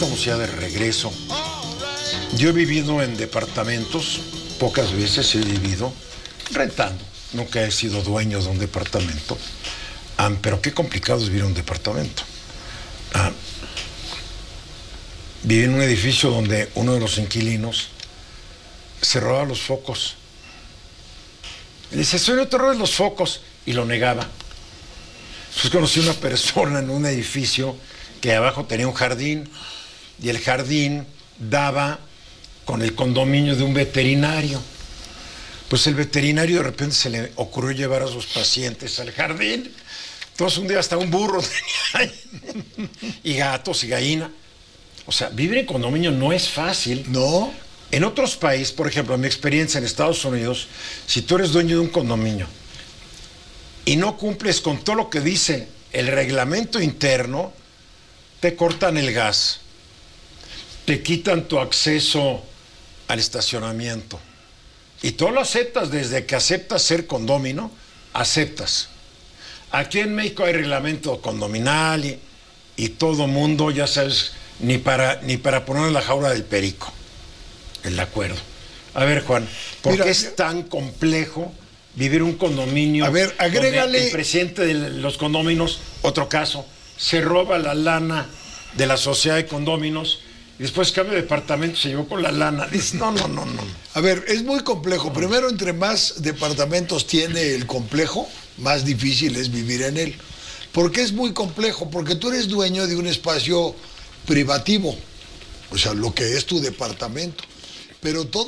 estamos ya de regreso. Yo he vivido en departamentos, pocas veces he vivido rentando. Nunca he sido dueño de un departamento. Pero qué complicado es vivir en un departamento. Viví en un edificio donde uno de los inquilinos se robaba los focos. Y dice, soy no te robes los focos. Y lo negaba. Entonces conocí una persona en un edificio que abajo tenía un jardín y el jardín daba con el condominio de un veterinario. Pues el veterinario de repente se le ocurrió llevar a sus pacientes al jardín. Entonces un día hasta un burro tenía ahí, y gatos y gallina. O sea, vivir en condominio no es fácil. No. En otros países, por ejemplo, en mi experiencia en Estados Unidos, si tú eres dueño de un condominio y no cumples con todo lo que dice el reglamento interno, te cortan el gas, te quitan tu acceso al estacionamiento. Y tú lo aceptas, desde que aceptas ser condómino, aceptas. Aquí en México hay reglamento condominal y todo mundo, ya sabes, ni para poner en la jaula del perico el acuerdo. A ver, Juan, ¿por qué es tan complejo vivir un condominio? A ver, agrégale. El presidente de los condóminos, otro caso, se roba la lana de la sociedad de condóminos y después cambia de departamento, se llevó con la lana. Dice, no. A ver, es muy complejo. Primero, entre más departamentos tiene el complejo, más difícil es vivir en él. ¿Por qué es muy complejo? Porque tú eres dueño de un espacio privativo, o sea, lo que es tu departamento. Pero todo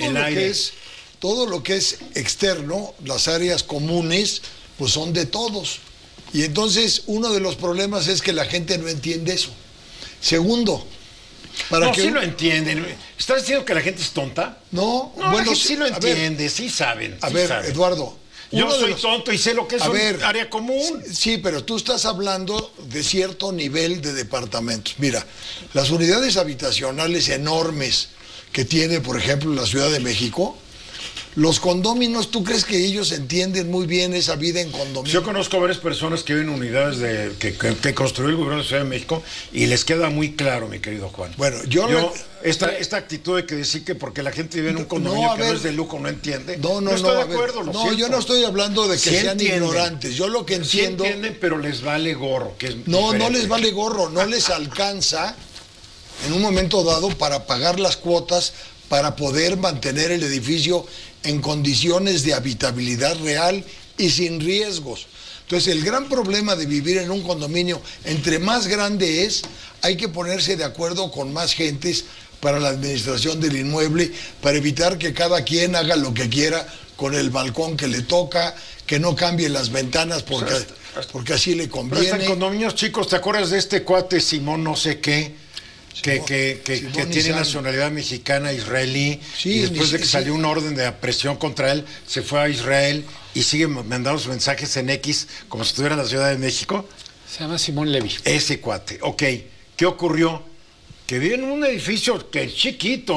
lo que es externo, las áreas comunes, pues son de todos. Y entonces uno de los problemas es que la gente no entiende eso. Segundo, sí lo entienden. ¿Estás diciendo que la gente es tonta? No, bueno, la gente sí lo entiende, sí saben. A ver, Eduardo. Yo soy tonto y sé lo que es un área común. Sí, pero tú estás hablando de cierto nivel de departamentos. Mira, las unidades habitacionales enormes que tiene, por ejemplo, la Ciudad de México, los condóminos, ¿tú crees que ellos entienden muy bien esa vida en condominio? Yo conozco varias personas que viven en unidades que construyó el gobierno de la Ciudad de México y les queda muy claro, mi querido Juan. Bueno, esta actitud de que decir que porque la gente vive en un condominio que no es de lujo no entiende. No estoy de acuerdo. No, yo no estoy hablando de que sean ignorantes. Yo lo que entiendo. Sí entienden, pero les vale gorro. Que es no les vale gorro, no les alcanza en un momento dado para pagar las cuotas para poder mantener el edificio en condiciones de habitabilidad real y sin riesgos. Entonces, el gran problema de vivir en un condominio, entre más grande es, hay que ponerse de acuerdo con más gentes para la administración del inmueble, para evitar que cada quien haga lo que quiera con el balcón que le toca, que no cambie las ventanas porque así le conviene. Pero en condominios chicos, ¿te acuerdas de este cuate Simón no sé qué? Que tiene nacionalidad mexicana, israelí, y después de que salió una orden de presión contra él, se fue a Israel y sigue mandando sus mensajes en X como si estuviera en la Ciudad de México. Se llama Simón Levy. Ese cuate, ok. ¿Qué ocurrió? Que vive en un edificio que es chiquito,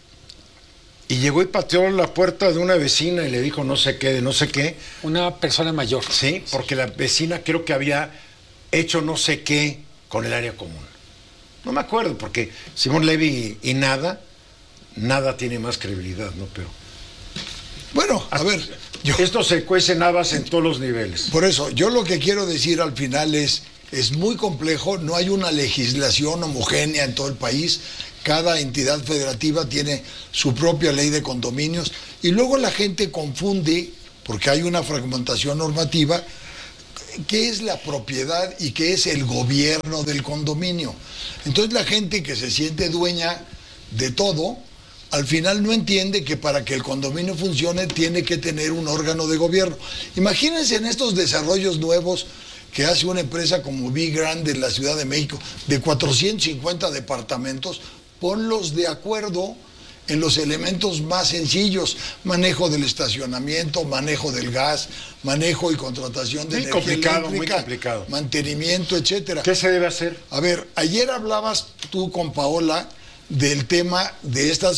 y llegó y pateó la puerta de una vecina y le dijo no sé qué, de no sé qué. Una persona mayor. Sí, porque la vecina creo que había hecho no sé qué con el área común. No me acuerdo, porque Simón Levy y nada tiene más credibilidad, ¿no? Pero bueno, a ver, esto se cuece en habas en todos los niveles. Por eso, yo lo que quiero decir al final es muy complejo, no hay una legislación homogénea en todo el país, cada entidad federativa tiene su propia ley de condominios, y luego la gente confunde, porque hay una fragmentación normativa, qué es la propiedad y qué es el gobierno del condominio. Entonces la gente que se siente dueña de todo, al final no entiende que para que el condominio funcione tiene que tener un órgano de gobierno. Imagínense en estos desarrollos nuevos que hace una empresa como Big Grand en la Ciudad de México, de 450 departamentos, ponlos de acuerdo en los elementos más sencillos: manejo del estacionamiento, manejo del gas, manejo y contratación de energía eléctrica, muy complicado. Mantenimiento, etcétera. ¿Qué se debe hacer? A ver, ayer hablabas tú con Paola del tema de esta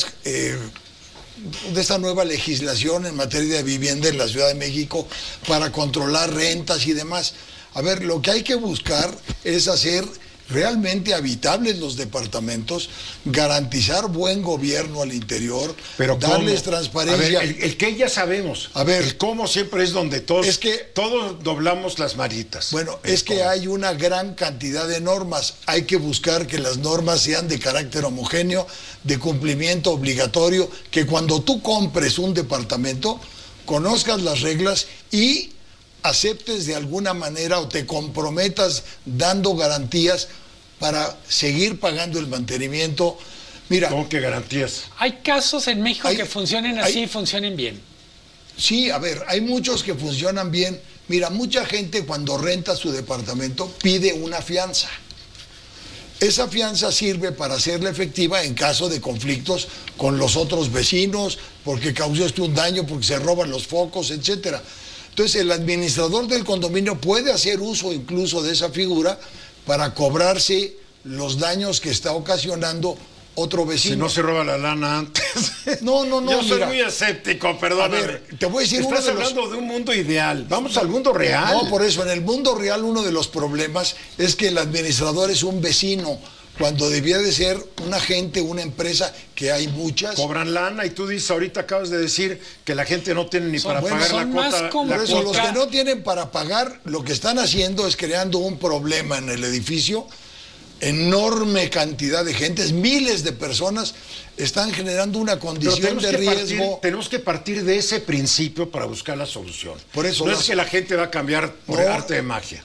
nueva legislación en materia de vivienda en la Ciudad de México para controlar rentas y demás. A ver, lo que hay que buscar es hacer realmente habitables los departamentos, garantizar buen gobierno al interior, Pero darles ¿cómo? transparencia. A ver, el qué ya sabemos. A ver, el cómo siempre es donde todos, es que, todos doblamos las maritas. Bueno, El es que cómo. hay una gran cantidad de normas. Hay que buscar que las normas sean de carácter homogéneo, de cumplimiento obligatorio, que cuando tú compres un departamento, conozcas las reglas y aceptes de alguna manera o te comprometas dando garantías para seguir pagando el mantenimiento. Mira, ¿Cómo que garantías? Hay casos en México Hay- que funcionen así y funcionen bien. sí, a ver, hay muchos que funcionan bien. Mira, mucha gente cuando renta su departamento pide una fianza. Esa fianza sirve para hacerla efectiva en caso de conflictos con los otros vecinos, porque causaste un daño, porque se roban los focos, etcétera. Entonces, el administrador del condominio puede hacer uso incluso de esa figura para cobrarse los daños que está ocasionando otro vecino. Si no se roba la lana antes. No, Yo soy mira. muy escéptico, perdóname. A ver, te voy a decir Estás uno de los- hablando de un mundo ideal. Vamos al mundo real. No, por eso, en el mundo real uno de los problemas es que el administrador es un vecino, cuando debía de ser un agente, una empresa, que hay muchas. Cobran lana y tú dices, ahorita acabas de decir que la gente no tiene ni Son- para bueno, pagar la son cuota. más como- la Por eso, cuota. los que no tienen para pagar, lo que están haciendo es creando un problema en el edificio. Enorme cantidad de gentes, miles de personas están generando una Pero condición de riesgo. tenemos que partir de ese principio para buscar la solución. Por eso no las- es que la gente va a cambiar por No. arte de magia.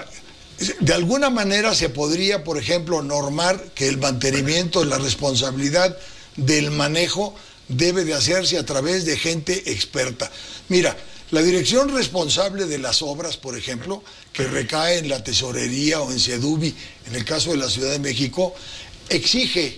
De alguna manera se podría, por ejemplo, normar que el mantenimiento, la responsabilidad del manejo debe de hacerse a través de gente experta. Mira, la dirección responsable de las obras, por ejemplo, que recae en la tesorería o en Sedubi, en el caso de la Ciudad de México, exige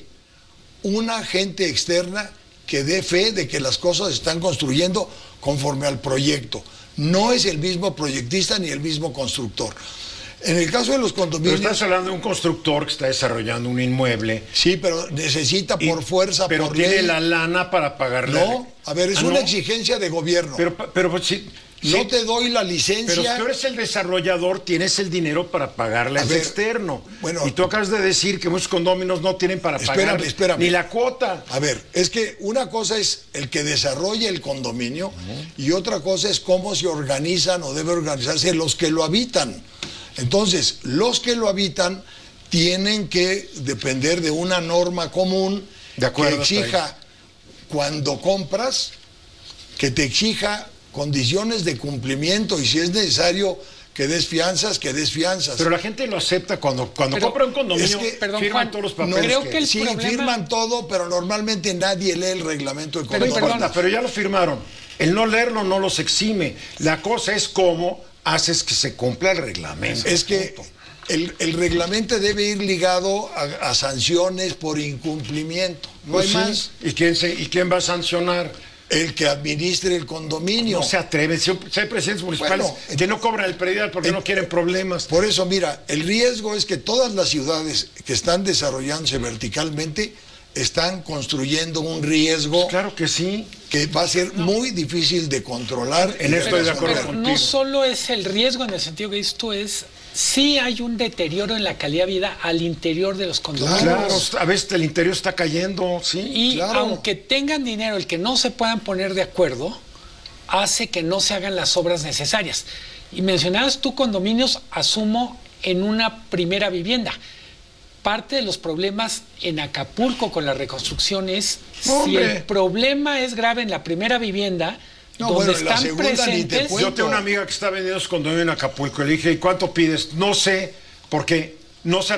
una gente externa que dé fe de que las cosas se están construyendo conforme al proyecto. No es el mismo proyectista ni el mismo constructor. En el caso de los Pero condominios, estás hablando de un constructor que está desarrollando un inmueble. sí, pero necesita por fuerza, Pero por tiene ley. la lana para pagarle. No, a ver, es Ah, una ¿no? exigencia de gobierno. Pero pues, sí. No sí, te doy la Pero licencia. si tú eres el desarrollador, tienes el dinero para pagarle A al ver, externo. bueno, y tú acabas de decir que muchos condóminos no tienen para pagar Espérame. ni la cuota. A ver, es que una cosa es el que desarrolla el condominio y otra cosa es cómo se organizan o debe organizarse los que lo habitan. Entonces, los que lo habitan tienen que depender de una norma común De acuerdo, que hasta exija, cuando compras, que te exija condiciones de cumplimiento y si es necesario que des fianzas, que des fianzas. Pero la gente lo acepta cuando Pero compra un condominio, es que- perdón, firman Juan, todos los No, papeles. creo que el sí, problema- firman todo, pero normalmente nadie lee el reglamento de No condominio. importa, pero ya lo firmaron. El no leerlo no los exime. La cosa es cómo haces que se cumpla el reglamento. Es que Punto. el reglamento debe ir ligado a sanciones por incumplimiento. No Pues hay sí, más. ¿Y quién va a sancionar? El que administre el condominio. No se atreven. Si hay presidentes municipales Bueno, que no cobran el predial porque no quieren problemas. Por eso, mira, el riesgo es que todas las ciudades que están desarrollándose verticalmente están construyendo un riesgo Claro que sí. que va a ser muy difícil de controlar. En y esto estoy de acuerdo Pero contigo. no solo es el riesgo en el sentido que esto es, sí hay un deterioro en la calidad de vida al interior de los condominios. Claro, a veces el interior está cayendo, sí. Y claro. aunque tengan dinero, el que no se puedan poner de acuerdo, hace que no se hagan las obras necesarias. Y mencionabas tú condominios, asumo, en una primera vivienda. Parte de los problemas en Acapulco con la reconstrucción es si ¡Hombre! el problema es grave en la primera vivienda, No, donde bueno, en la están segunda ni te presentes. cuento. Yo tengo una amiga que está vendiendo su condominio en Acapulco. Le dije, ¿y cuánto pides? No sé, porque no sé